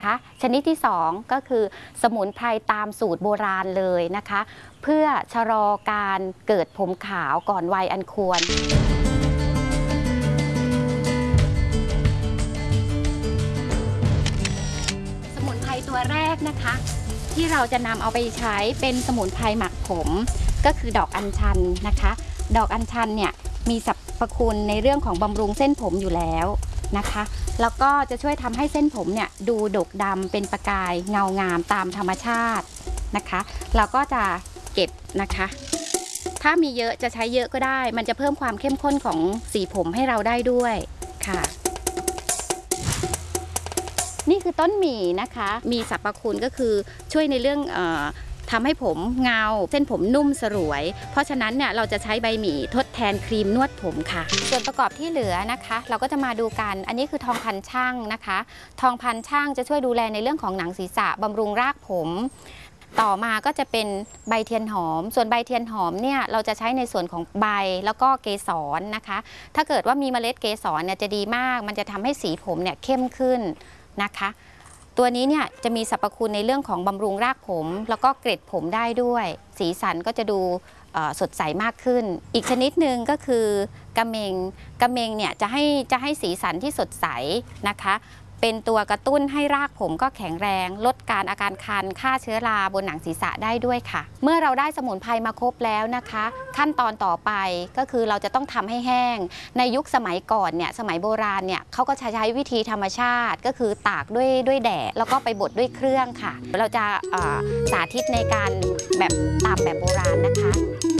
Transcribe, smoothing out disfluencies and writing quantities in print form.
ชนิดที่2ก็คือสมุนไพรตามสูตรโบราณเลยนะคะเพื่อชะลอการเกิดผมขาวก่อนวัยอันควรสมุนไพรตัวแรกนะคะที่เราจะนำเอาไปใช้เป็นสมุนไพรหมักผมก็คือดอกอัญชันนะคะดอกอัญชันเนี่ยมีสรรพคุณในเรื่องของบำรุงเส้นผมอยู่แล้วนะคะแล้วก็จะช่วยทำให้เส้นผมเนี่ยดูดกดำเป็นประกายเงางามตามธรรมชาตินะคะเราก็จะเก็บนะคะถ้ามีเยอะจะใช้เยอะก็ได้มันจะเพิ่มความเข้มข้นของสีผมให้เราได้ด้วยค่ะนี่คือต้นหมี่นะคะมีสรรพคุณก็คือช่วยในเรื่องทำให้ผมเงาเส้นผมนุ่มสลวยเพราะฉะนั้นเนี่ยเราจะใช้ใบหมี่ทดแทนครีมนวดผมค่ะส่วนประกอบที่เหลือนะคะเราก็จะมาดูกันอันนี้คือทองพันช่างนะคะทองพันช่างจะช่วยดูแลในเรื่องของหนังศีรษะบำรุงรากผมต่อมาก็จะเป็นใบเทียนหอมส่วนใบเทียนหอมเนี่ยเราจะใช้ในส่วนของใบแล้วก็เกสรนะคะถ้าเกิดว่ามีเมล็ดเกสรเนี่ยจะดีมากมันจะทำให้สีผมเนี่ยเข้มขึ้นนะคะตัวนี้เนี่ยจะมีสรรพคุณในเรื่องของบำรุงรากผมแล้วก็เกล็ดผมได้ด้วยสีสันก็จะดูสดใสมากขึ้นอีกชนิดหนึ่งก็คือกระเมงเนี่ยจะให้สีสันที่สดใสนะคะเป็นตัวกระตุ้นให้รากผมก็แข็งแรงลดอาการคันฆ่าเชื้อราบนหนังศีรษะได้ด้วยค่ะเมื่อเราได้สมุนไพรมาครบแล้วนะคะขั้นตอนต่อไปก็คือเราจะต้องทำให้แห้งในยุคสมัยก่อนเนี่ยสมัยโบราณเนี่ยเขาก็ใช้วิธีธรรมชาติก็คือตากด้วยแดดแล้วก็ไปบดด้วยเครื่องค่ะเราจะสาธิตในการแบบตามแบบโบราณนะคะ